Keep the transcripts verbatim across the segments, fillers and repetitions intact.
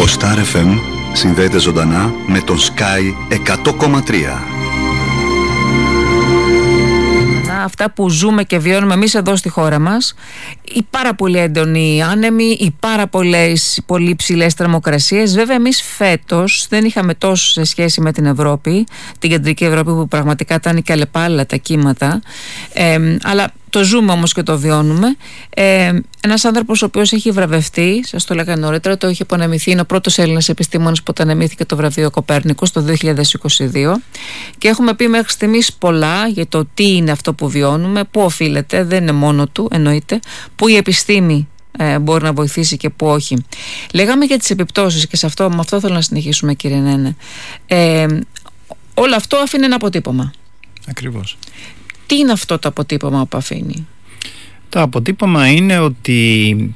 Ο Star εφ εμ συνδέεται ζωντανά με τον Sky εκατό κόμμα τρία. Αυτά που ζούμε και βιώνουμε εμείς εδώ στη χώρα μας, οι πάρα πολύ έντονοι άνεμοι, οι πάρα πολλές, πολύ ψηλές θερμοκρασίες. Βέβαια εμείς φέτος δεν είχαμε τόσο σε σχέση με την Ευρώπη, την κεντρική Ευρώπη, που πραγματικά ήταν και αλλεπάλληλα τα κύματα, ε, αλλά το ζούμε όμως και το βιώνουμε. Ε, ένας άνθρωπος ο οποίος έχει βραβευτεί, σας το λέγα νωρίτερα, το είχε απονεμηθεί, είναι ο πρώτος Έλληνας επιστήμονας που απονεμήθηκε το βραβείο Κοπέρνικος το δύο χιλιάδες είκοσι δύο, και έχουμε πει μέχρι στιγμής πολλά για το τι είναι αυτό που βιώνουμε, πού οφείλεται, δεν είναι μόνο του, εννοείται, πού η επιστήμη ε, μπορεί να βοηθήσει και πού όχι. Λέγαμε για τις επιπτώσεις και σε αυτό, με αυτό θέλω να συνεχίσουμε, κύριε Νένε. Ε, όλο αυτό αφήνει ένα αποτύπωμα. Ακριβώς. Τι είναι αυτό το αποτύπωμα που αφήνει? Το αποτύπωμα είναι ότι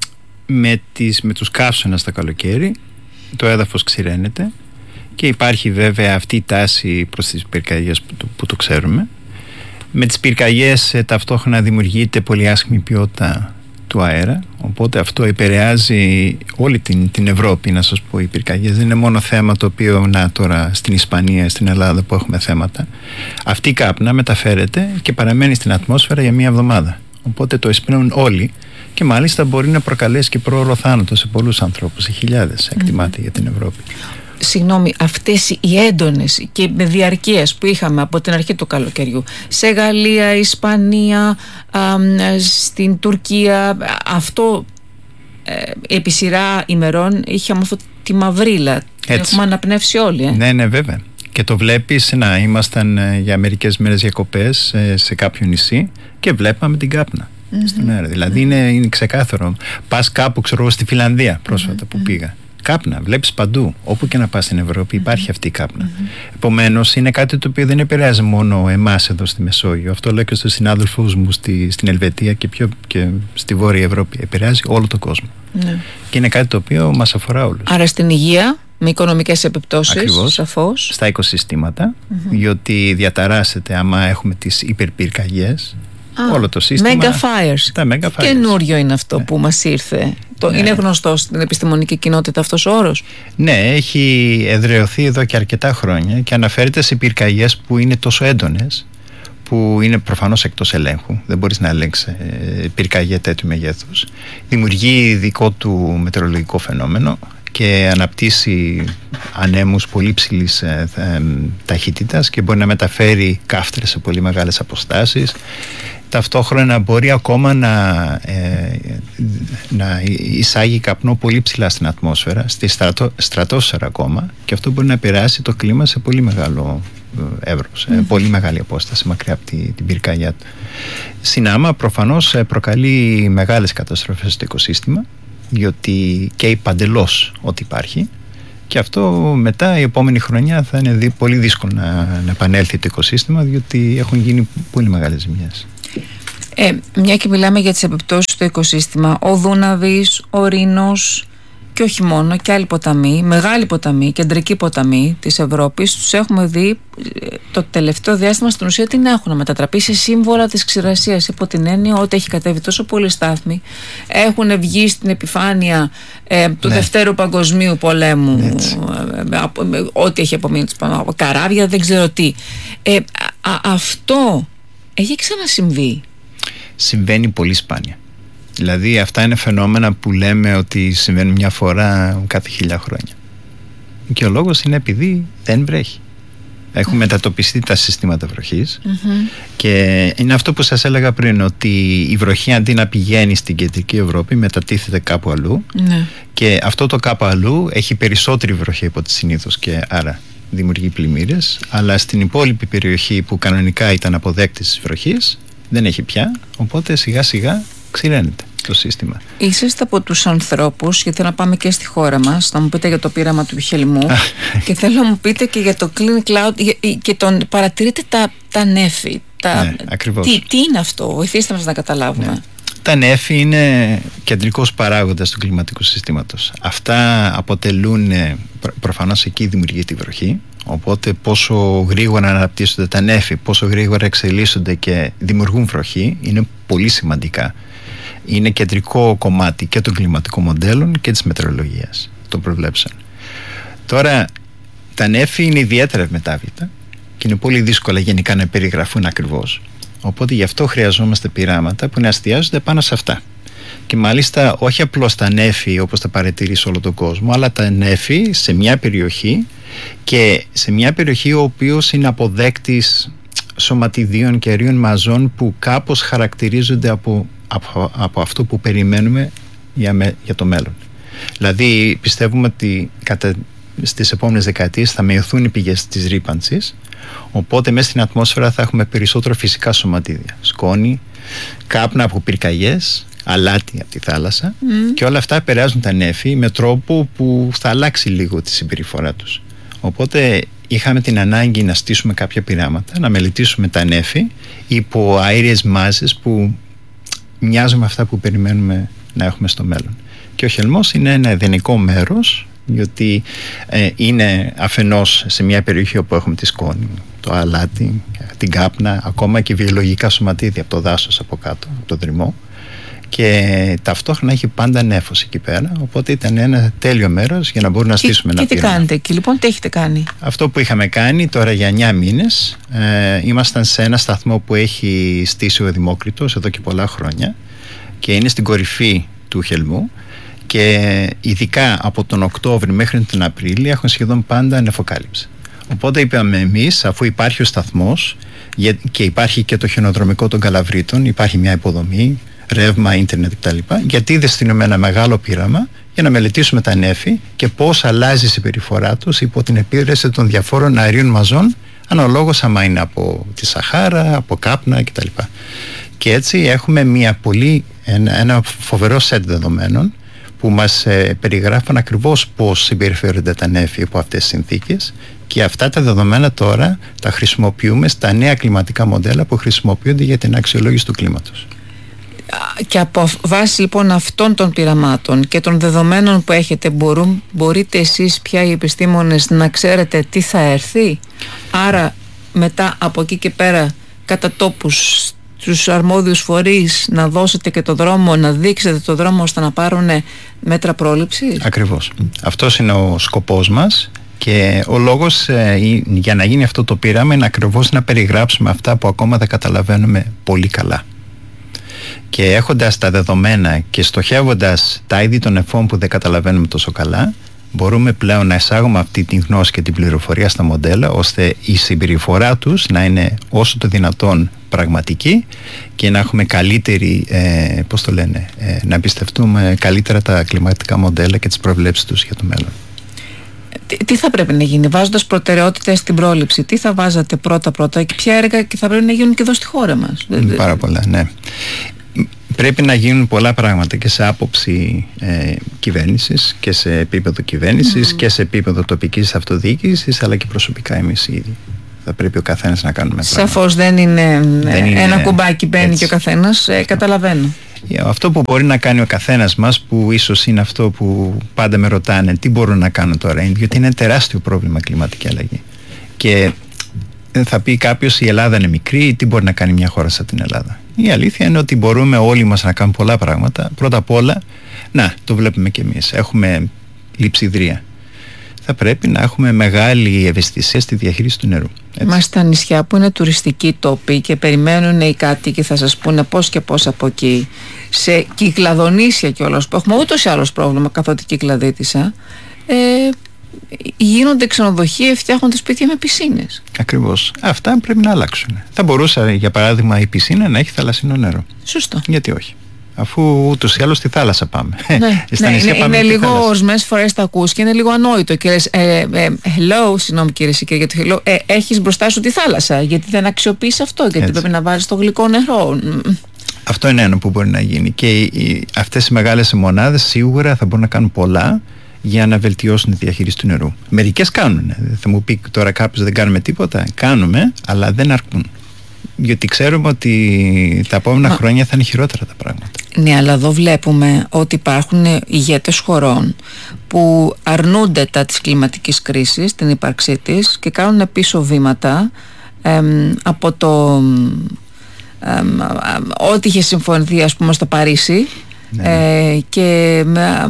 με, τις, με τους καύσωνας το καλοκαίρι το έδαφος ξηραίνεται και υπάρχει βέβαια αυτή η τάση προς τις πυρκαγιές που, που το ξέρουμε. Με τις πυρκαγιές ε, ταυτόχρονα δημιουργείται πολύ άσχημη ποιότητα του αέρα, οπότε αυτό επηρεάζει όλη την, την Ευρώπη, να σας πω. Οι πυρκαγιές δεν είναι μόνο θέμα το οποίο να τώρα στην Ισπανία, στην Ελλάδα που έχουμε θέματα. Αυτή η κάπνα μεταφέρεται και παραμένει στην ατμόσφαιρα για μία εβδομάδα, οπότε το εισπνέουν όλοι και μάλιστα μπορεί να προκαλέσει και πρόωρο θάνατο σε πολλούς ανθρώπους, σε χιλιάδες εκτιμάται mm. για την Ευρώπη. Συγγνώμη, αυτές οι έντονες και με διαρκείες που είχαμε από την αρχή του καλοκαιριού σε Γαλλία, Ισπανία, α, στην Τουρκία, αυτό ε, επί σειρά ημερών είχαμε αυτό τη μαυρίλα. Έχουμε αναπνεύσει όλοι. Ε. Ναι, ναι, βέβαια. Και το βλέπεις, να ήμασταν για μερικές μέρες διακοπές σε κάποιο νησί και βλέπαμε την κάπνα mm-hmm. στον αέρα. Δηλαδή mm-hmm. είναι, είναι ξεκάθαρο. Πας κάπου, ξέρω εγώ, στη Φιλανδία πρόσφατα mm-hmm. που πήγα. Κάπνα, βλέπεις παντού. Όπου και να πας στην Ευρώπη υπάρχει mm-hmm. αυτή η κάπνα. Mm-hmm. Επομένως, είναι κάτι το οποίο δεν επηρεάζει μόνο εμάς εδώ στη Μεσόγειο. Αυτό λέω και στους συνάδελφους μου στη, στην Ελβετία και, πιο, και στη Βόρεια Ευρώπη. Επηρεάζει όλο τον κόσμο. Mm-hmm. Και είναι κάτι το οποίο μας αφορά όλους. Άρα στην υγεία, με οικονομικές επιπτώσεις. Ακριβώς, σαφώς. Στα οικοσυστήματα, mm-hmm. διότι διαταράσσεται άμα έχουμε τις υπερπυρκαγιές. Ah, όλο το σύστημα. Mega fires. Τα mega fires. Καινούριο είναι αυτό ναι. που μας ήρθε. Το, ναι. Είναι γνωστό στην επιστημονική κοινότητα αυτός ο όρος? Ναι, έχει εδραιωθεί εδώ και αρκετά χρόνια και αναφέρεται σε πυρκαγιές που είναι τόσο έντονες, που είναι προφανώς εκτός ελέγχου. Δεν μπορείς να ελέγξεις πυρκαγιά τέτοιου μεγέθους. Δημιουργεί δικό του μετεωρολογικό φαινόμενο και αναπτύσσει ανέμους πολύ ψηλής ε, ε, ταχύτητας και μπορεί να μεταφέρει καύτρες σε πολύ μεγάλες αποστάσεις. Ταυτόχρονα μπορεί ακόμα να, ε, να εισάγει καπνό πολύ ψηλά στην ατμόσφαιρα, στη στρατό, στρατόσφαιρα ακόμα, και αυτό μπορεί να επηρεάσει το κλίμα σε πολύ μεγάλο εύρος, mm. ε, πολύ μεγάλη απόσταση μακριά από τη, την πυρκαγιά του. Συνάμα προφανώς προκαλεί μεγάλες καταστροφές στο οικοσύστημα, διότι καίει παντελώς ό,τι υπάρχει, και αυτό μετά η επόμενη χρονιά θα είναι δι- πολύ δύσκολο να, να επανέλθει το οικοσύστημα, διότι έχουν γίνει πολύ μεγάλες ζημιές. Ε, μια και μιλάμε για τις επιπτώσεις στο οικοσύστημα, ο Δούναβης, ο Ρήνος και όχι μόνο, και άλλοι ποταμοί, μεγάλοι ποταμοί, κεντρικοί ποταμοί της Ευρώπης, τους έχουμε δει το τελευταίο διάστημα στην ουσία την έχουν μετατραπεί σε σύμβολα της ξηρασίας, υπό την έννοια ότι έχει κατέβει τόσο πολύ στάθμη, έχουν βγει στην επιφάνεια ε, του ναι. Δευτέρου Παγκοσμίου Πολέμου, ε, ε, ό,τι έχει απομείνει από καράβια, δεν ξέρω τι. Ε, α, α, αυτό έχει ξανασυμβεί? Συμβαίνει πολύ σπάνια. Δηλαδή αυτά είναι φαινόμενα που λέμε ότι συμβαίνουν μια φορά κάθε χίλια χρόνια. Και ο λόγος είναι επειδή δεν βρέχει. Έχουν mm-hmm. μετατοπιστεί τα συστήματα βροχής mm-hmm. και είναι αυτό που σας έλεγα πριν, ότι η βροχή αντί να πηγαίνει στην κεντρική Ευρώπη μετατίθεται κάπου αλλού mm-hmm. και αυτό το κάπου αλλού έχει περισσότερη βροχή από τη συνήθως και άρα δημιουργεί πλημμύρες, αλλά στην υπόλοιπη περιοχή που κανονικά ήταν αποδέκτης της βροχής δεν έχει πια, οπότε σιγά σιγά ξηραίνεται το σύστημα. Είσαστε από τους ανθρώπους, γιατί θέλω να πάμε και στη χώρα μας, να μου πείτε για το πείραμα του Χελμού και θέλω να μου πείτε και για το Clean Cloud και τον, παρατηρείτε τα, τα νέφη. Τα, ναι, ακριβώς. Τι, τι είναι αυτό, βοηθήστε μας να καταλάβουμε. Ναι. Τα νέφη είναι κεντρικός παράγοντας του κλιματικού συστήματος. Αυτά αποτελούν, προ, προφανώς εκεί δημιουργεί τη βροχή, οπότε πόσο γρήγορα αναπτύσσονται τα νέφη, πόσο γρήγορα εξελίσσονται και δημιουργούν βροχή, είναι πολύ σημαντικά. Είναι κεντρικό κομμάτι και των κλιματικών μοντέλων και της μετεωρολογίας. το προβλέψαν. Τώρα τα νέφη είναι ιδιαίτερα ευμετάβλητα και είναι πολύ δύσκολα γενικά να περιγραφούν ακριβώς. Οπότε γι' αυτό χρειαζόμαστε πειράματα που να εστιάζονται πάνω σε αυτά. Και μάλιστα όχι απλώς τα νέφη όπως τα παρατηρεί σε όλο τον κόσμο, αλλά τα νέφη σε μια περιοχή, και σε μια περιοχή ο οποίος είναι αποδέκτης σωματιδίων και αερίων μαζών που κάπως χαρακτηρίζονται από, από, από αυτό που περιμένουμε για, με, για το μέλλον. Δηλαδή πιστεύουμε ότι κατά, στις επόμενες δεκαετίες θα μειωθούν οι πηγές της ρύπανσης, οπότε μέσα στην ατμόσφαιρα θα έχουμε περισσότερο φυσικά σωματίδια, σκόνη, κάπνα από πυρκαγιές, αλάτι από τη θάλασσα, mm. και όλα αυτά επηρεάζουν τα νέφη με τρόπο που θα αλλάξει λίγο τη συμπεριφορά τους. Οπότε είχαμε την ανάγκη να στήσουμε κάποια πειράματα, να μελετήσουμε τα νέφη υπό αέριες μάζες που μοιάζουν με αυτά που περιμένουμε να έχουμε στο μέλλον. Και ο Χελμός είναι ένα εδενικό μέρος, διότι ε, είναι αφενός σε μια περιοχή όπου έχουμε τη σκόνη, το αλάτι, την κάπνα, ακόμα και βιολογικά σωματίδια από το δάσος από κάτω, από το δρυμό, και ταυτόχρονα έχει πάντα νέφος εκεί πέρα, οπότε ήταν ένα τέλειο μέρος για να μπορούμε να στήσουμε ένα πείραμα. Και τι κάνετε εκεί λοιπόν, τι έχετε κάνει? Αυτό που είχαμε κάνει τώρα για εννιά μήνες, ε, ήμασταν σε ένα σταθμό που έχει στήσει ο Δημόκριτος εδώ και πολλά χρόνια και είναι στην κορυφή του Χελμού, και ειδικά από τον Οκτώβρη μέχρι τον Απρίλιο έχουν σχεδόν πάντα νεφοκάλυψη. Οπότε είπαμε εμείς, αφού υπάρχει ο σταθμός και υπάρχει και το χιονοδρομικό των Καλαβρίτων, υπάρχει μια υποδομή, ρεύμα, ίντερνετ κτλ., γιατί δεν στείλουμε ένα μεγάλο πείραμα για να μελετήσουμε τα νέφη και πώς αλλάζει η συμπεριφορά τους υπό την επίδραση των διαφόρων αερίων μαζών, αναλόγως άμα είναι από τη Σαχάρα, από κάπνα κτλ. Και έτσι έχουμε μια πολύ, ένα, ένα φοβερό σετ δεδομένων που μας ε, περιγράφουν ακριβώς πώς συμπεριφέρονται τα νέφη από αυτές τις συνθήκες, και αυτά τα δεδομένα τώρα τα χρησιμοποιούμε στα νέα κλιματικά μοντέλα που χρησιμοποιούνται για την αξιολόγηση του κλίματος. Και από βάση λοιπόν αυτών των πειραμάτων και των δεδομένων που έχετε, μπορούν, μπορείτε εσείς πια οι επιστήμονες να ξέρετε τι θα έρθει, άρα μετά από εκεί και πέρα κατά τόπους στους αρμόδιους φορείς να δώσετε και το δρόμο, να δείξετε το δρόμο ώστε να πάρουν μέτρα πρόληψης? Ακριβώς. Αυτός είναι ο σκοπός μας, και ο λόγος ε, για να γίνει αυτό το πείραμα είναι ακριβώς να περιγράψουμε αυτά που ακόμα δεν καταλαβαίνουμε πολύ καλά. Και έχοντας τα δεδομένα και στοχεύοντας τα είδη των νεφών που δεν καταλαβαίνουμε τόσο καλά, μπορούμε πλέον να εισάγουμε αυτή τη γνώση και την πληροφορία στα μοντέλα, ώστε η συμπεριφορά τους να είναι όσο το δυνατόν πραγματική και να έχουμε καλύτερη, ε, πώς το λένε, ε, να εμπιστευτούμε καλύτερα τα κλιματικά μοντέλα και τις προβλέψεις τους για το μέλλον. Τι, τι θα πρέπει να γίνει, βάζοντας προτεραιότητες στην πρόληψη, τι θα βάζατε πρώτα-πρώτα και ποια έργα και θα πρέπει να γίνουν και εδώ στη χώρα μας? Πάρα πολλά, ναι. Πρέπει να γίνουν πολλά πράγματα και σε άποψη ε, κυβέρνησης και σε επίπεδο κυβέρνησης mm. και σε επίπεδο τοπικής αυτοδιοίκησης, αλλά και προσωπικά εμείς ήδη. Θα πρέπει ο καθένας να κάνουμε πράγματα. Σαφώς δεν είναι, δεν είναι ένα κουμπάκι μπαίνει έτσι. Και ο καθένας, ε, καταλαβαίνω. Αυτό που μπορεί να κάνει ο καθένας μας, που ίσως είναι αυτό που πάντα με ρωτάνε, τι μπορώ να κάνω τώρα, είναι γιατί είναι τεράστιο πρόβλημα κλιματική αλλαγή. Και θα πει κάποιος, η Ελλάδα είναι μικρή, τι μπορεί να κάνει μια χώρα σαν την Ελλάδα? Η αλήθεια είναι ότι μπορούμε όλοι μας να κάνουμε πολλά πράγματα. Πρώτα απ' όλα, να, το βλέπουμε κι εμείς, έχουμε λειψιδρία. Θα πρέπει να έχουμε μεγάλη ευαισθησία στη διαχείριση του νερού. Μα στα νησιά που είναι τουριστικοί τόποι και περιμένουν οι κάτοικοι, θα σας πούνε πώς και πώς από εκεί, σε Κυκλαδονήσια κιόλας που έχουμε ούτως ή άλλως πρόβλημα, καθότι Κυκλαδίτησα, ε, γίνονται ξενοδοχεία, φτιάχνονται σπίτια με πισίνες. Ακριβώς. Αυτά πρέπει να αλλάξουν. Θα μπορούσε, για παράδειγμα, η πισίνα να έχει θαλασσινό νερό. Σωστό. Γιατί όχι? Αφού ούτως ή άλλως στη θάλασσα πάμε. Ναι, ναι, είναι, πάμε είναι λίγο, ορισμένες φορές τα ακούς και είναι λίγο ανόητο και λες, ε, ε, hello, συγγνώμη κύριε Σικέρη για το hello, ε, έχεις μπροστά σου τη θάλασσα, γιατί δεν αξιοποιείς αυτό, γιατί έτσι. Πρέπει να βάλεις το γλυκό νερό. Αυτό είναι ένα που μπορεί να γίνει, και οι, αυτές οι μεγάλες μονάδες σίγουρα θα μπορούν να κάνουν πολλά για να βελτιώσουν τη διαχείριση του νερού. Μερικές κάνουν. Θα μου πει τώρα κάποιος δεν κάνουμε τίποτα. Κάνουμε, αλλά δεν αρκούν. Γιατί ξέρουμε ότι τα επόμενα Μα... χρόνια θα είναι χειρότερα τα πράγματα. Ναι, αλλά εδώ βλέπουμε ότι υπάρχουν ηγέτες χωρών που αρνούνται τα της κλιματικής κρίσης, την ύπαρξή της, και κάνουν πίσω βήματα εμ, από το εμ, εμ, ό,τι είχε συμφωνηθεί, ας πούμε, στο Παρίσι, Ναι. Ε, και με,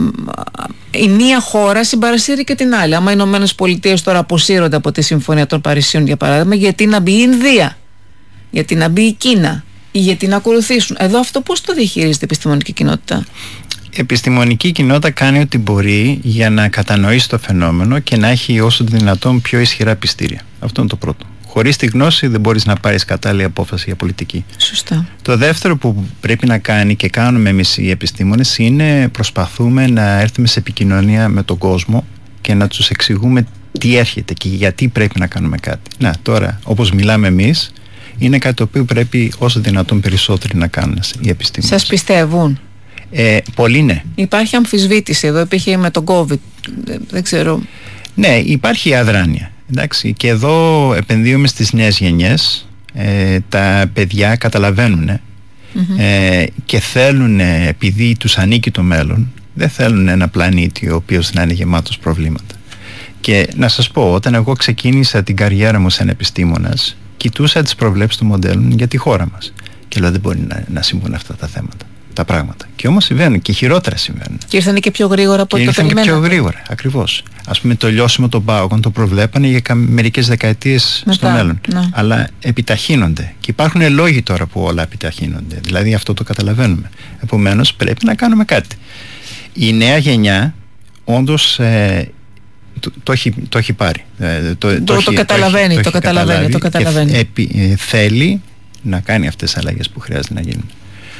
η μία χώρα συμπαρασύρει και την άλλη. Άμα οι Ηνωμένες Πολιτείες τώρα αποσύρονται από τη Συμφωνία των Παρισίων, για παράδειγμα, γιατί να μπει η Ινδία, γιατί να μπει η Κίνα ή γιατί να ακολουθήσουν. Εδώ αυτό πώς το διαχειρίζεται η επιστημονική κοινότητα? Η επιστημονική κοινότητα κάνει ό,τι μπορεί για να κατανοήσει το φαινόμενο και να έχει όσο το δυνατόν πιο ισχυρά πιστήρια. Αυτό είναι το πρώτο. Χωρίς τη γνώση δεν μπορείς να πάρεις κατάλληλη απόφαση για πολιτική. Σωστά. Το δεύτερο που πρέπει να κάνει και κάνουμε εμείς οι επιστήμονες είναι προσπαθούμε να έρθουμε σε επικοινωνία με τον κόσμο και να τους εξηγούμε τι έρχεται και γιατί πρέπει να κάνουμε κάτι. Να, τώρα, όπως μιλάμε εμείς, είναι κάτι το οποίο πρέπει όσο δυνατόν περισσότεροι να κάνουν οι επιστήμονες. Σας πιστεύουν? Ε, πολύ ναι. Υπάρχει αμφισβήτηση εδώ, υπήρχε με τον COVID, δεν ξέρω. Ναι, υπάρχει αδράνεια. Εντάξει, και εδώ επενδύουμε στις νέες γενιές. Ε, τα παιδιά καταλαβαίνουν mm-hmm. ε, και θέλουν, επειδή τους ανήκει το μέλλον, δεν θέλουν ένα πλανήτη ο οποίος να είναι γεμάτος προβλήματα. Και να σας πω, όταν εγώ ξεκίνησα την καριέρα μου σαν επιστήμονας, κοιτούσα τις προβλέψεις των μοντέλων για τη χώρα μας και λέω δεν μπορεί να, να συμβούν αυτά τα θέματα, τα πράγματα. Και όμως συμβαίνουν και χειρότερα συμβαίνουν. Και ήρθαν και πιο γρήγορα από ό,τι το περιμένατε. Και ήρθαν και πιο γρήγορα, ακριβώς. Ας πούμε, το λιώσιμο των πάγων το προβλέπανε για μερικές δεκαετίες στο μέλλον. Ναι. Αλλά επιταχύνονται. Και υπάρχουν λόγοι τώρα που όλα επιταχύνονται. Δηλαδή αυτό το καταλαβαίνουμε. Επομένως πρέπει να κάνουμε κάτι. Η νέα γενιά όντως ε, το, το, έχει, το έχει πάρει. Ε, το, το, το, έχει, το καταλαβαίνει, το, το, το καταλαβαίνει, το καταλαβαίνει. Και επί, ε, θέλει να κάνει αυτές τις αλλαγές που χρειάζεται να γίνουν.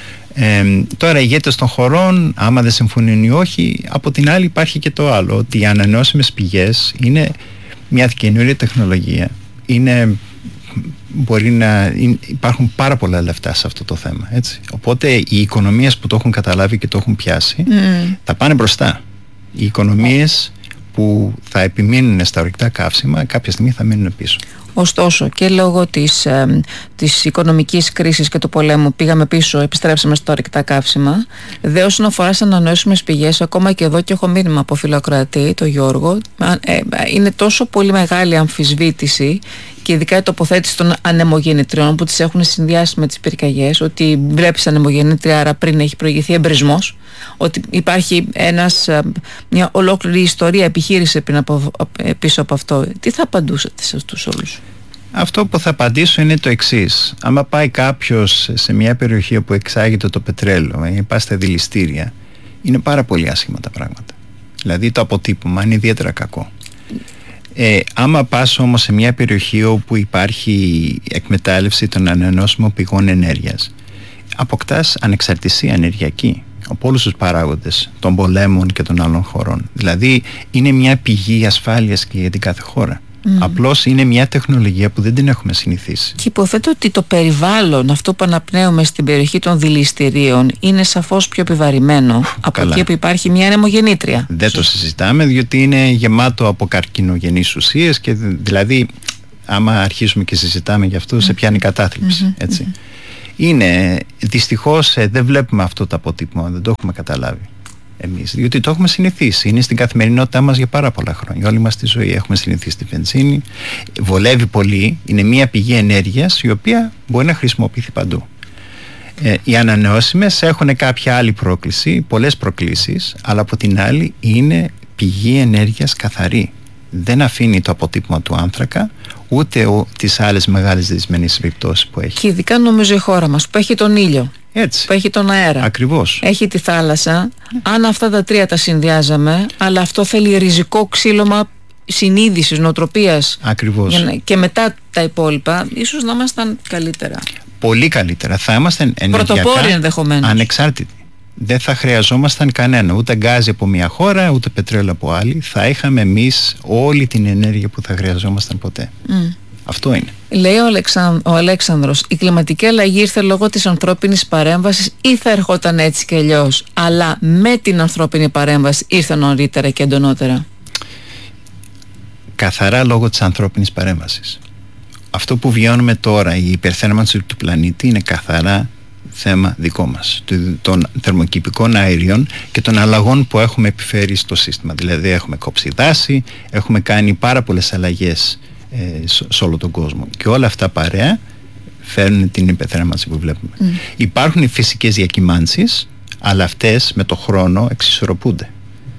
Ε, τώρα οι ηγέτες των χωρών, άμα δεν συμφωνούν ή όχι, από την άλλη υπάρχει και το άλλο, ότι οι ανανεώσιμες πηγές είναι μια καινούργια τεχνολογία, είναι, μπορεί να είναι, υπάρχουν πάρα πολλά λεφτά σε αυτό το θέμα, έτσι. Οπότε οι οικονομίες που το έχουν καταλάβει και το έχουν πιάσει mm. θα πάνε μπροστά. Οι οικονομίες που θα επιμείνουν στα ορυκτά καύσιμα κάποια στιγμή θα μείνουν πίσω. Ωστόσο και λόγω της, ε, της οικονομικής κρίσης και του πολέμου πήγαμε πίσω, επιστρέψαμε στα ορυκτά καύσιμα. Δε όσον αφορά στις ανανεώσιμες πηγές, ακόμα και εδώ και έχω μήνυμα από φιλοακροατή, τον Γιώργο, ε, ε, είναι τόσο πολύ μεγάλη αμφισβήτηση και ειδικά η τοποθέτηση των ανεμογεννητριών που τις έχουν συνδυάσει με τις πυρκαγιές, ότι βλέπεις ανεμογεννήτρια, άρα πριν έχει προηγηθεί εμπρισμός, ότι υπάρχει ένας, μια ολόκληρη ιστορία, επιχείρηση πίσω από αυτό. Τι θα απαντούσατε σε αυτούς όλους? Αυτό που θα απαντήσω είναι το εξής. Άμα πάει κάποιος σε μια περιοχή όπου εξάγεται το πετρέλαιο ή πάει στα δηληστήρια, είναι πάρα πολύ άσχημα τα πράγματα. Δηλαδή το αποτύπωμα είναι ιδιαίτερα κακό. Ε, άμα πας όμως σε μια περιοχή όπου υπάρχει εκμετάλλευση των ανανεώσιμων πηγών ενέργειας, αποκτάς ανεξαρτησία ενεργειακή από όλους τους παράγοντες των πολέμων και των άλλων χωρών. Δηλαδή είναι μια πηγή ασφάλειας και για την κάθε χώρα. Mm. Απλώς είναι μια τεχνολογία που δεν την έχουμε συνηθίσει. Και υποθέτω ότι το περιβάλλον, αυτό που αναπνέουμε στην περιοχή των δηληστηρίων, είναι σαφώς πιο επιβαρημένο από καλά. Εκεί που υπάρχει μια ανεμογεννήτρια. Δεν το συζητάμε, διότι είναι γεμάτο από καρκινογενείς ουσίες και δηλαδή άμα αρχίσουμε και συζητάμε γι' αυτό, mm. σε πιάνει κατάθλιψη. Mm-hmm. Έτσι. Mm-hmm. Είναι, δυστυχώς ε, δεν βλέπουμε αυτό το αποτύπωμα, δεν το έχουμε καταλάβει εμείς, διότι το έχουμε συνηθίσει, είναι στην καθημερινότητά μας για πάρα πολλά χρόνια, όλη μας τη ζωή έχουμε συνηθίσει τη βενζίνη, βολεύει πολύ, είναι μια πηγή ενέργειας η οποία μπορεί να χρησιμοποιηθεί παντού. Ε, οι ανανεώσιμες έχουν κάποια άλλη πρόκληση, πολλές προκλήσεις, αλλά από την άλλη είναι πηγή ενέργειας καθαρή, δεν αφήνει το αποτύπωμα του άνθρακα ούτε ο, τις άλλες μεγάλες δυσμενείς επιπτώσεις που έχει. Και ειδικά νομίζω η χώρα μας που έχει τον ήλιο, έτσι, που έχει τον αέρα, ακριβώς, έχει τη θάλασσα, ναι. Αν αυτά τα τρία τα συνδυάζαμε, αλλά αυτό θέλει ριζικό ξύλωμα συνείδησης, νοοτροπίας. Ακριβώς. Για να, και μετά τα υπόλοιπα ίσως να ήμασταν καλύτερα. Πολύ καλύτερα, θα ήμασταν πρωτοπόροι ενδεχομένως, ανεξάρτητοι. Δεν θα χρειαζόμασταν κανένα, ούτε γκάζι από μια χώρα, ούτε πετρέλαιο από άλλη. Θα είχαμε εμείς όλη την ενέργεια που θα χρειαζόμασταν ποτέ. Mm. Αυτό είναι. Λέει ο, Αλεξαν... ο Αλέξανδρος, η κλιματική αλλαγή ήρθε λόγω της ανθρώπινης παρέμβασης ή θα ερχόταν έτσι και αλλιώς, αλλά με την ανθρώπινη παρέμβαση ήρθε νωρίτερα και εντονότερα? Καθαρά λόγω της ανθρώπινης παρέμβασης. Αυτό που βιώνουμε τώρα, η υπερθέρμανση του πλανήτη, είναι καθαρά θέμα δικό μας, των θερμοκηπικών αερίων και των αλλαγών που έχουμε επιφέρει στο σύστημα. Δηλαδή έχουμε κόψει δάση, έχουμε κάνει πάρα πολλές αλλαγές ε, σε όλο τον κόσμο και όλα αυτά παρέα φέρνουν την υπερθέρμανση που βλέπουμε. Mm. Υπάρχουν οι φυσικές διακυμάνσεις, Αλλά αυτές με το χρόνο εξισορροπούνται.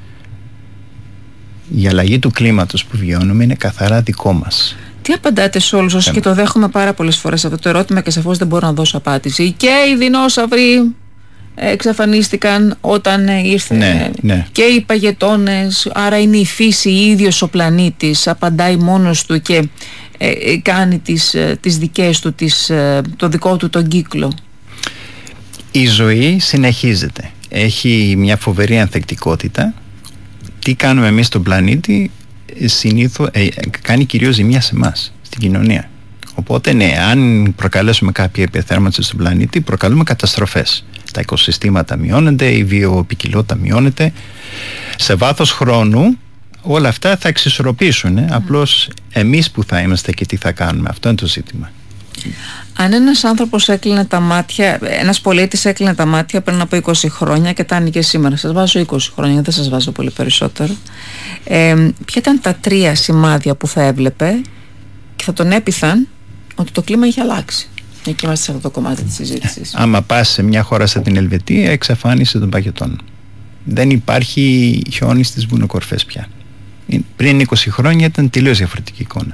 Η αλλαγή του κλίματος που βιώνουμε είναι καθαρά δικό μας. Τι απαντάτε σε όλους όσους, και το δέχομαι πάρα πολλές φορές αυτό το ερώτημα και σαφώς δεν μπορώ να δώσω απάντηση, και οι δεινόσαυροι εξαφανίστηκαν όταν ήρθε, ναι, ναι. και οι παγετώνες, άρα είναι η φύση, η ίδιος ο πλανήτης, απαντάει μόνος του και ε, κάνει τις, τις δικές του, τις, το δικό του τον κύκλο. Η ζωή συνεχίζεται, έχει μια φοβερή ανθεκτικότητα. Τι κάνουμε εμείς στον πλανήτη συνήθως ε, κάνει κυρίως ζημιά σε εμάς, στην κοινωνία. Οπότε ναι, αν προκαλέσουμε κάποια υπερθέρμανση στον πλανήτη, προκαλούμε καταστροφές. Τα οικοσυστήματα μειώνονται, η βιοποικιλότητα μειώνεται. Σε βάθος χρόνου όλα αυτά θα εξισορροπήσουν. Mm. Απλώς εμείς που θα είμαστε και τι θα κάνουμε, αυτό είναι το ζήτημα. Αν ένας άνθρωπος έκλεινε τα μάτια, ένας πολίτης έκλεινε τα μάτια πριν από είκοσι χρόνια και τα άνοιγε σήμερα, σας βάζω είκοσι χρόνια, δεν σας βάζω πολύ περισσότερο, ε, ποια ήταν τα τρία σημάδια που θα έβλεπε και θα τον έπειθαν ότι το κλίμα είχε αλλάξει? Εκεί είμαστε σε αυτό το κομμάτι της συζήτησης. Άμα πας σε μια χώρα σαν την Ελβετία, εξαφάνιση των παγετών. Δεν υπάρχει χιόνι στις βουνοκορφές πια. Πριν είκοσι χρόνια ήταν τελείως διαφορετική εικόνα.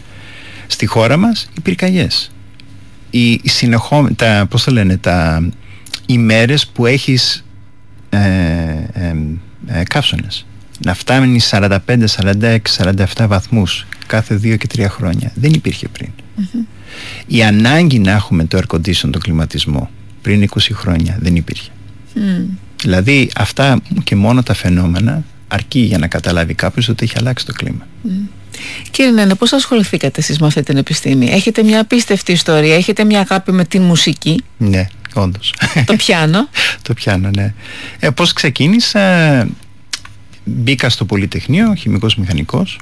Στη χώρα μας οι πυρκαγιές. Οι, οι συνεχώ, τα, πώς το λένε, τα, οι μέρες που έχεις ε, ε, ε, καύσωνες. Να φτάνει σαράντα πέντε, σαράντα έξι, σαράντα επτά βαθμούς κάθε δύο και τρία χρόνια. Δεν υπήρχε πριν. Mm-hmm. Η ανάγκη να έχουμε το air condition, τον κλιματισμό, πριν είκοσι χρόνια δεν υπήρχε. Mm. Δηλαδή αυτά και μόνο τα φαινόμενα αρκεί για να καταλάβει κάποιος ότι έχει αλλάξει το κλίμα. Mm. Κύριε Νένε, πώς ασχοληθήκατε εσείς με αυτή την επιστήμη? Έχετε μια απίστευτη ιστορία, έχετε μια αγάπη με την μουσική. Ναι, όντως. Το πιάνο. Το πιάνο, ναι. Ε, πώς ξεκίνησα? Μπήκα στο Πολυτεχνείο, χημικός μηχανικός,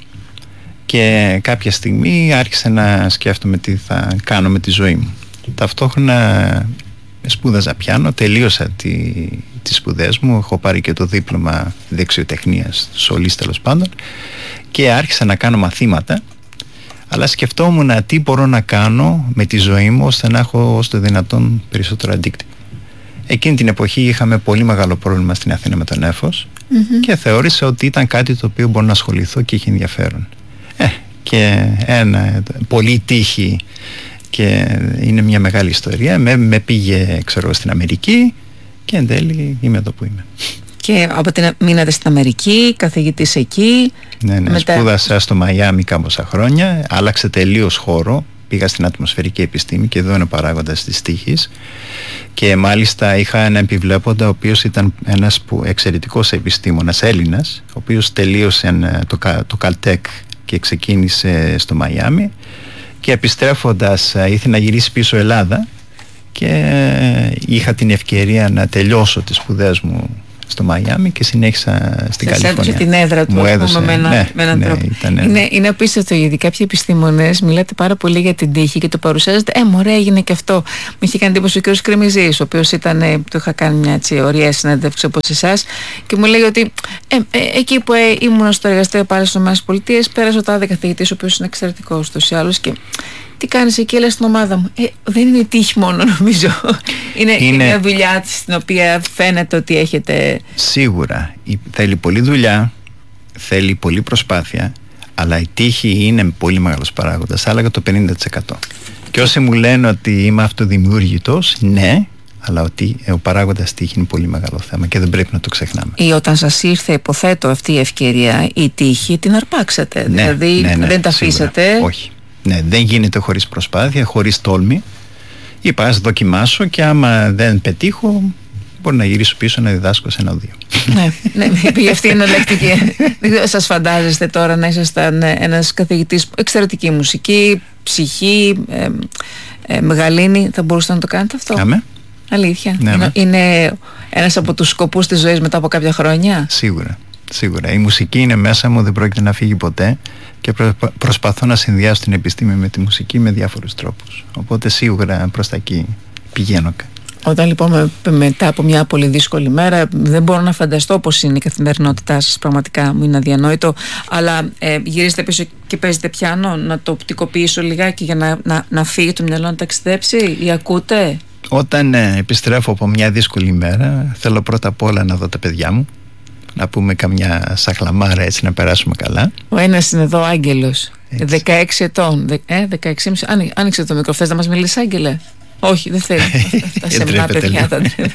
και κάποια στιγμή άρχισα να σκέφτομαι τι θα κάνω με τη ζωή μου. Ταυτόχρονα σπούδαζα πιάνο, τελείωσα τη, τις σπουδές μου, έχω πάρει και το δίπλωμα δεξιοτεχνίας, σολής τέλος πάντων, και άρχισα να κάνω μαθήματα, αλλά σκεφτόμουν τι μπορώ να κάνω με τη ζωή μου ώστε να έχω όσο το δυνατόν περισσότερο αντίκτυπο. Εκείνη την εποχή είχαμε πολύ μεγάλο πρόβλημα στην Αθήνα με τον νέφος, mm-hmm. και θεώρησα ότι ήταν κάτι το οποίο μπορώ να ασχοληθώ και είχε ενδιαφέρον. Ε, και ένα πολύ τύχη, και είναι μια μεγάλη ιστορία, με, με πήγε ξέρω, στην Αμερική, και εν τέλει είμαι εδώ που είμαι. Και από την μείνατε στην Αμερική, καθηγητής εκεί. Ναι, ναι, μετά... σπούδασα στο Μαϊάμι κάμποσα χρόνια, άλλαξε τελείως χώρο, πήγα στην ατμοσφαιρική επιστήμη και εδώ είναι ο παράγοντας της τύχης, και μάλιστα είχα ένα επιβλέποντα ο οποίος ήταν ένας που, εξαιρετικός επιστήμονας Έλληνας, ο οποίος τελείωσε το, το Caltech και ξεκίνησε στο Μαϊάμι, και επιστρέφοντας ήθελε να γυρίσει πίσω Ελλάδα, και είχα την ευκαιρία να τελειώσω τις σπουδές μου στο Μαϊάμι και συνέχισα στην Καλιφόρνια. Σας έδωσε την έδρα του, μου έδωσε, με, ένα, ναι, με έναν ναι, τρόπο. Ήταν, είναι, είναι απίστευτο, γιατί κάποιοι επιστήμονες μιλάτε πάρα πολύ για την τύχη και το παρουσιάζετε. Ε, μωρέ, έγινε και αυτό. Μου είχε κάνει εντύπωση ο κ. Κρεμιζής, ο οποίος ήταν, του είχα κάνει μια έτσι ωραία συνέντευξη όπως εσάς, και μου λέει ότι ε, ε, εκεί που ε, ήμουν στο εργαστήριο πάλι στις ΗΠΑ, πέρασε ο τάδε καθηγητής, ο οποίος είναι εξαιρετικός ούτως ή άλλως, και τι κάνεις εκεί? Λέει στην ομάδα μου. Ε, δεν είναι τύχη μόνο, νομίζω. Είναι, είναι μια δουλειά στην οποία φαίνεται ότι έχετε. Σίγουρα. Θέλει πολλή δουλειά, θέλει πολλή προσπάθεια, αλλά η τύχη είναι πολύ μεγάλος παράγοντας. Θα έλεγα το πενήντα τοις εκατό. Και όσοι μου λένε ότι είμαι αυτοδημιούργητος, ναι, αλλά ότι ο παράγοντας τύχη είναι πολύ μεγάλο θέμα και δεν πρέπει να το ξεχνάμε. Ή όταν σας ήρθε, υποθέτω, αυτή η ευκαιρία, η τύχη, την αρπάξατε. Ναι, δηλαδή ναι, ναι, δεν τα σίγουρα. αφήσατε. Όχι. Ναι, δεν γίνεται χωρίς προσπάθεια, χωρίς τόλμη. Είπα, ας δοκιμάσω, και άμα δεν πετύχω, μπορεί να γυρίσω πίσω να διδάσκω σε ένα-δύο. Ναι, ναι, ναι, αυτή είναι εναλλακτική. Σας φαντάζεστε τώρα να ήσασταν ένας καθηγητής, εξαιρετική μουσική, ψυχή, ε, ε, μεγαλύνη, θα μπορούσατε να το κάνετε αυτό? Αμέ. Αλήθεια. Ναι, είναι, είναι ένας από τους σκοπούς της ζωής μετά από κάποια χρόνια? Σίγουρα. Σίγουρα. Η μουσική είναι μέσα μου, δεν πρόκειται να φύγει ποτέ, και προ, προσπαθώ να συνδυάσω την επιστήμη με τη μουσική με διάφορους τρόπους. Οπότε σίγουρα προς τα εκεί πηγαίνω. Όταν λοιπόν με, μετά από μια πολύ δύσκολη μέρα, δεν μπορώ να φανταστώ πώς είναι η καθημερινότητά σας, πραγματικά μου είναι αδιανόητο, αλλά ε, γυρίζετε πίσω και παίζετε πιάνο, να το οπτικοποιήσω λιγάκι για να, να, να φύγει το μυαλό να ταξιδέψει, ή ακούτε? Όταν ε, επιστρέφω από μια δύσκολη ημέρα, θέλω πρώτα απ' όλα να δω τα παιδιά μου, να πούμε καμιά σαχλαμάρα, έτσι να περάσουμε καλά. Ο ένας είναι εδώ, Άγγελος, δεκαέξι ετών. Ε, δεκαέξι και μισό. Άνοιξε το μικρό. Θες να μας μιλήσει, Άγγελε? Όχι, δεν θέλει. Τα σεμνά παιδιά.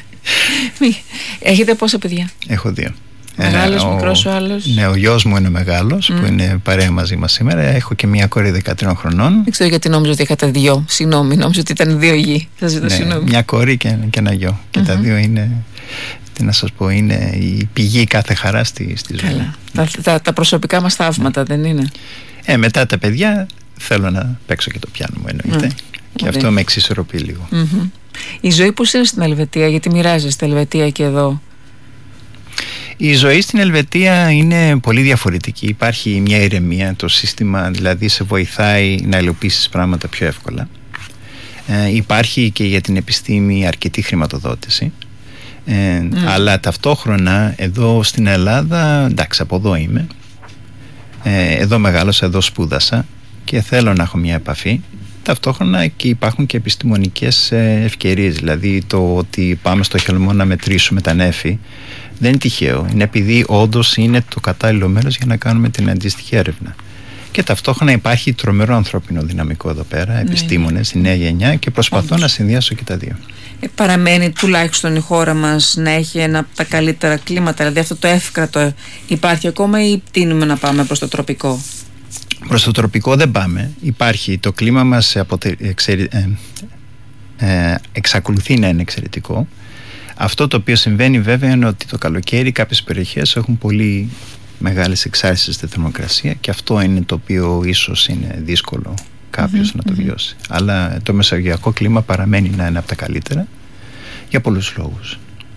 Έχετε πόσα παιδιά? Έχω δύο. Μεγάλος, ε, ο, μικρός ο άλλος? Ναι, ο γιος μου είναι μεγάλος, mm. που είναι παρέα μαζί μας σήμερα. Έχω και μια κόρη δεκατρών χρονών. Δεν ξέρω γιατί νόμιζα ότι είχατε δύο. Συγγνώμη, νόμιζα ότι ήταν δύο γη. Σας ζητώ ναι, συγγνώμη. Μια κόρη και, και ένα γιο. Mm-hmm. Και τα δύο είναι, τι να σας πω, είναι η πηγή κάθε χαρά στη, στη ζωή. Καλά. Τα, τα, τα προσωπικά μας θαύματα, mm. δεν είναι? Ε, μετά τα παιδιά θέλω να παίξω και το πιάνο μου, εννοείται. Mm. Και Ωραία. Αυτό με εξισορροπεί λίγο. Mm-hmm. Η ζωή πώς είναι στην Ελβετία, γιατί μοιράζεστε Ελβετία και εδώ? Η ζωή στην Ελβετία είναι πολύ διαφορετική. Υπάρχει μια ηρεμία, το σύστημα δηλαδή σε βοηθάει να υλοποιήσεις πράγματα πιο εύκολα. Ε, υπάρχει και για την επιστήμη αρκετή χρηματοδότηση. Ε, mm. Αλλά ταυτόχρονα εδώ στην Ελλάδα, εντάξει, από εδώ είμαι. Ε, εδώ μεγάλωσα, εδώ σπούδασα και θέλω να έχω μια επαφή. Ταυτόχρονα και υπάρχουν και επιστημονικές ευκαιρίες. Δηλαδή το ότι πάμε στο Χελμό να μετρήσουμε τα νέφη δεν είναι τυχαίο. Είναι επειδή όντως είναι το κατάλληλο μέρος για να κάνουμε την αντίστοιχη έρευνα. Και ταυτόχρονα υπάρχει τρομερό ανθρώπινο δυναμικό εδώ πέρα, ναι. επιστήμονες, η νέα γενιά, και προσπαθώ όντως να συνδυάσω και τα δύο. Ε, παραμένει τουλάχιστον η χώρα μας να έχει ένα από τα καλύτερα κλίματα, δηλαδή αυτό το εύκρατο υπάρχει ακόμα, ή τείνουμε να πάμε προς το τροπικό? Προς το τροπικό δεν πάμε. Υπάρχει το κλίμα μας, αποτε... εξαιρε... ε, ε, εξακολουθεί να είναι εξαιρετικό. Αυτό το οποίο συμβαίνει βέβαια είναι ότι το καλοκαίρι κάποιες περιοχές έχουν πολύ μεγάλες εξάρσεις στη θερμοκρασία, και αυτό είναι το οποίο ίσως είναι δύσκολο κάποιος mm-hmm, να το βιώσει. Mm-hmm. Αλλά το μεσογειακό κλίμα παραμένει να είναι από τα καλύτερα για πολλούς λόγους.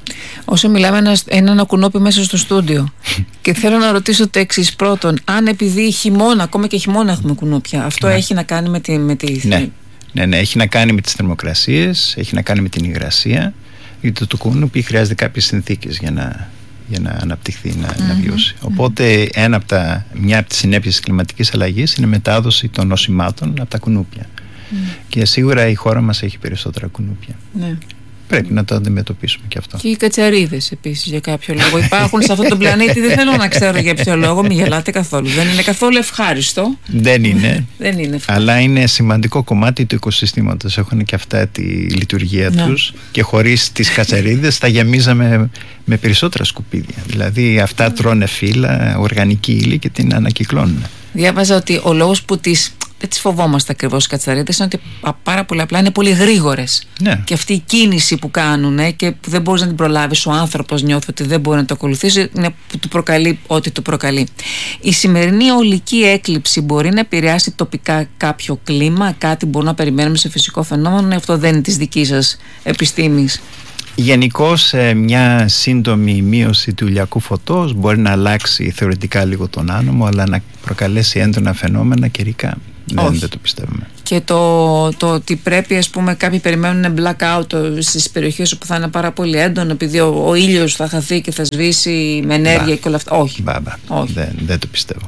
Όσο μιλάμε, ένα, έναν κουνόπι μέσα στο στούντιο. Και θέλω να ρωτήσω το εξής. Πρώτον, αν επειδή χειμώνα, ακόμα και χειμώνα έχουμε κουνούπια, αυτό ναι. έχει να κάνει με τη. Με τη... Ναι. ναι, ναι, έχει να κάνει με τις θερμοκρασίες, έχει να κάνει με την υγρασία. Γιατί το, το κουνούπι χρειάζεται κάποιες συνθήκες για να, για να αναπτυχθεί, να, mm-hmm. να βιώσει. Οπότε, ένα από τα, μια από τις συνέπειες της κλιματικής αλλαγής είναι μετάδοση των νοσημάτων από τα κουνούπια. Mm. Και σίγουρα η χώρα μας έχει περισσότερα κουνούπια. Ναι. Πρέπει να το αντιμετωπίσουμε και αυτό. Και οι κατσαρίδες επίσης για κάποιο λόγο υπάρχουν σε αυτόν τον πλανήτη. Δεν θέλω να ξέρω για ποιο λόγο. Μην γελάτε καθόλου. Δεν είναι καθόλου ευχάριστο. Δεν είναι. Δεν είναι ευχάριστο. Αλλά είναι σημαντικό κομμάτι του οικοσυστήματος. Έχουν και αυτά τη λειτουργία να. τους. Και χωρίς τις κατσαρίδες θα γεμίζαμε με περισσότερα σκουπίδια. Δηλαδή αυτά τρώνε φύλλα, οργανική ύλη και την ανακυκλώνουν. Διάβαζα ότι ο λόγος που τις. Δεν τις φοβόμαστε ακριβώς οι κατσαρίδες, είναι ότι πάρα πολύ απλά είναι πολύ γρήγορες. Ναι. Και αυτή η κίνηση που κάνουν ε, και που δεν μπορείς να την προλάβεις, ο άνθρωπος νιώθει ότι δεν μπορεί να το ακολουθήσει, είναι που του προκαλεί ό,τι του προκαλεί. Η σημερινή ολική έκλειψη μπορεί να επηρεάσει τοπικά κάποιο κλίμα, κάτι μπορούμε να περιμένουμε σε φυσικό φαινόμενο, αυτό δεν είναι της δικής σας επιστήμης? Γενικώς μια σύντομη μείωση του ηλιακού φωτός μπορεί να αλλάξει θεωρητικά λίγο τον άνεμο, αλλά να προκαλέσει έντονα φαινόμενα καιρικά δεν, δεν το πιστεύουμε. Και το, το ότι πρέπει, ας πούμε, κάποιοι περιμένουν blackout στις περιοχές όπου θα είναι πάρα πολύ έντονο, επειδή ο, ο ήλιος θα χαθεί και θα σβήσει με ενέργεια μπα, και όλα αυτά. Όχι. Μπα, μπα. Όχι. Δεν, δεν το πιστεύω.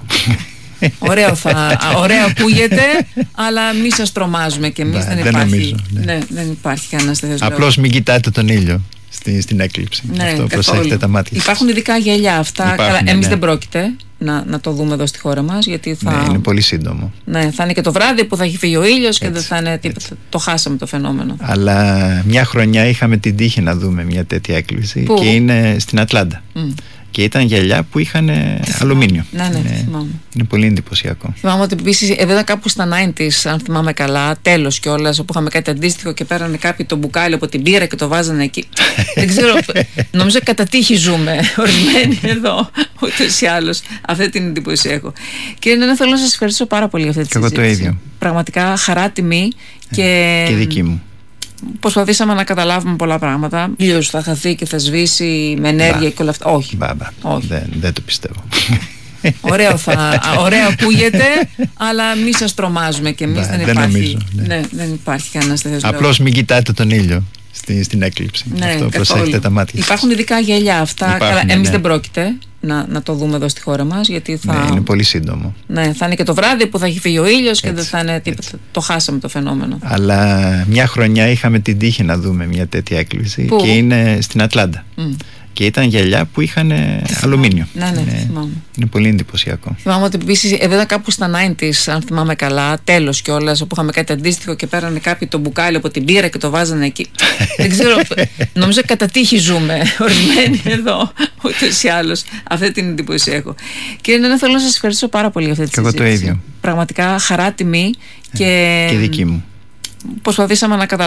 Ωραίο, θα, ωραίο ακούγεται, αλλά μη σας τρομάζουμε κι εμείς. Δεν, δεν υπάρχει, νομίζω, ναι. Ναι, δεν υπάρχει κανένας τέτοιος λόγος. Απλώς μην κοιτάτε τον ήλιο στη, στην έκλειψη. Ναι, αυτό, προσέχετε τα μάτια. Υπάρχουν ειδικά γυαλιά αυτά. Υπάρχουν, καλά, εμείς ναι. δεν πρόκειται να, να το δούμε εδώ στη χώρα μας, γιατί θα. Ναι, είναι πολύ σύντομο. Ναι, θα είναι και το βράδυ που θα έχει φύγει ο ήλιος και δεν θα είναι τίποτα. Το χάσαμε το φαινόμενο. Αλλά μια χρονιά είχαμε την τύχη να δούμε μια τέτοια έκκληση. Πού? Και είναι στην Ατλάντα. Mm. Και ήταν γυαλιά που είχαν αλουμίνιο. Ναι, ναι, είναι, θυμάμαι. Είναι πολύ εντυπωσιακό. Θυμάμαι ότι επίσης εδώ ήταν κάπου στα ενενήντα, αν θυμάμαι καλά, τέλος κιόλας, όπου είχαμε κάτι αντίστοιχο και πέρανε κάποιοι το μπουκάλι από την πύρα και το βάζανε εκεί. Δεν ξέρω, νομίζω κατά τύχη ζούμε ορισμένοι εδώ, ούτως ή άλλως. Αυτή την εντύπωση έχω. Κύριε Νένα, θέλω να σας ευχαριστήσω πάρα πολύ για αυτή τη συζήτηση. Και εγώ το ίδιο. Πραγματικά χαρά, τιμή και. Και δική μου. Προσπαθήσαμε να καταλάβουμε πολλά πράγματα. Ήλιος θα χαθεί και θα σβήσει με ενέργεια μπα, και όλα αυτά. Όχι. Μπα, μπα. Όχι. Δεν, δεν το πιστεύω. Ωραίο, θα, ωραίο ακούγεται, αλλά μη σας τρομάζουμε κι εμείς. Μπα, δεν, δεν υπάρχει, νομίζω, ναι. Ναι, δεν υπάρχει κανένας τέτοιος λόγος. Απλώς μην κοιτάτε τον ήλιο στη, στην έκλειψη. Ναι, αυτό καθόλου. προσέχετε τα μάτια. Υπάρχουν ειδικά γυαλιά αυτά. Υπάρχουν, Καλά, εμείς ναι. δεν πρόκειται να, να το δούμε εδώ στη χώρα μας, γιατί θα... Ναι, είναι πολύ σύντομο. Ναι, θα είναι και το βράδυ που θα έχει φύγει ο ήλιος και Έτσι, δεν θα είναι τίποτα. Το χάσαμε το φαινόμενο. Αλλά μια χρονιά είχαμε την τύχη να δούμε μια τέτοια έκκληση. Πού? Και είναι στην Ατλάντα. Mm. Και ήταν γυαλιά που είχαν αλουμίνιο. Ναι, ναι, είναι, θυμάμαι. είναι πολύ εντυπωσιακό. Θυμάμαι ότι επίσης εδώ ήταν κάπου στα ενενήντα, αν θυμάμαι καλά, τέλος κιόλας, όπου είχαμε κάτι αντίστοιχο και πέρανε κάποιοι το μπουκάλι από την πύρα και το βάζανε εκεί. Δεν ξέρω, νομίζω κατά τύχη ζούμε ορισμένοι εδώ, ούτως ή άλλως. Αυτή την εντύπωση έχω. Κύριε Νένα, θέλω να σας ευχαριστήσω πάρα πολύ για αυτή τη Και εγώ συζήτηση. το ίδιο. Πραγματικά χαρά, τιμή και, και δική μου. Προσπαθήσαμε να καταλάβουμε